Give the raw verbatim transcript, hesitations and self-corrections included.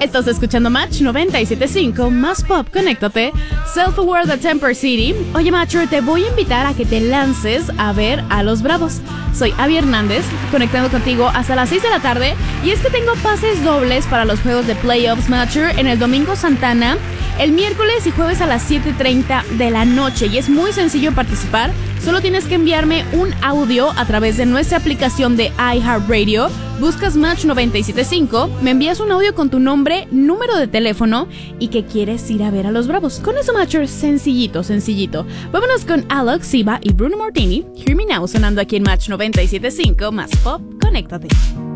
Estás escuchando Match noventa y siete punto cinco, más pop, conéctate. Self-Aware de Temper City. Oye, Matcher, te voy a invitar a que te lances a ver a los Bravos. Soy Abby Hernández, conectando contigo hasta las seis de la tarde. Y es que tengo pases dobles para los juegos de Playoffs, Matcher, en el Domingo Santana, el miércoles y jueves a las siete treinta de la noche. Y es muy sencillo participar. Solo tienes que enviarme un audio a través de nuestra aplicación de iHeartRadio. Buscas Match noventa y siete punto cinco, me envías un audio con tu nombre, número de teléfono y que quieres ir a ver a los Bravos. Con eso, Matcher, sencillito, sencillito. Vámonos con Alex Siva y Bruno Martini. Hear Me Now, sonando aquí en Match noventa y siete punto cinco, más pop, conéctate.